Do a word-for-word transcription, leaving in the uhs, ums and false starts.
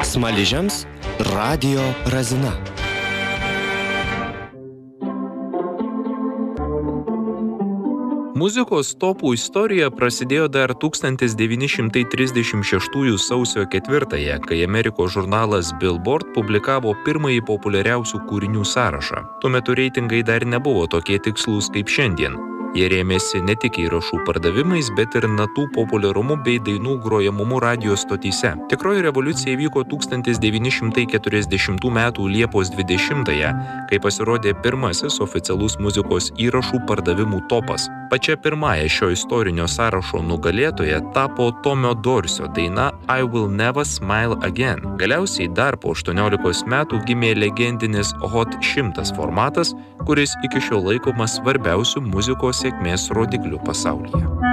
Smaližiams radijo razina. Muzikos topų istorija prasidėjo dar tūkstantis devyni šimtai trisdešimt šeštųjų sausio ketvirtąją, kai Amerikos žurnalas Billboard publikavo pirmąjį populiariausių kūrinių sąrašą. Tuo metu reitingai dar nebuvo tokie tikslūs kaip šiandien. Jie rėmėsi ne tik įrašų pardavimais, bet ir natų populiarumu bei dainų grojamumu radijo stotyse. Tikroji revoliucija vyko tūkstantis devyni šimtai keturiasdešimtų metų Liepos dvidešimtąją, kai pasirodė pirmasis oficialus muzikos įrašų pardavimų topas. Pačia pirmąja šio istorinio sąrašo nugalėtoja tapo Tomio Dorsio daina I Will Never Smile Again. Galiausiai dar po aštuoniolikos metų gimė legendinis Hot šimtas formatas, kuris iki šiol laikomas svarbiausiu muzikos sėkmės rodikliu pasaulyje.